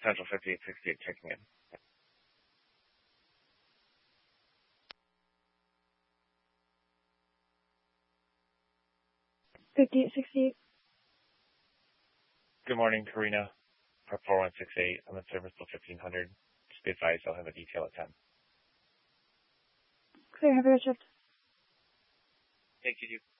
Central 5868 checking in. 5868. Good morning, Karina. Prep 4168. I'm in service till 1500. Just be advised I'll have a detail at 10. Clear, have a good shift. Thank you.